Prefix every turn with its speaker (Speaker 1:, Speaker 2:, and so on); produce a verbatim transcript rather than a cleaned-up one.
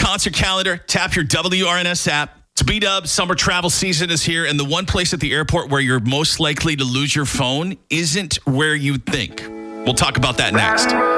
Speaker 1: concert calendar. Tap your W R N S app. It's B-Dub. Summer travel season is here, and the one place at the airport where you're most likely to lose your phone isn't where you think. We'll talk about that next.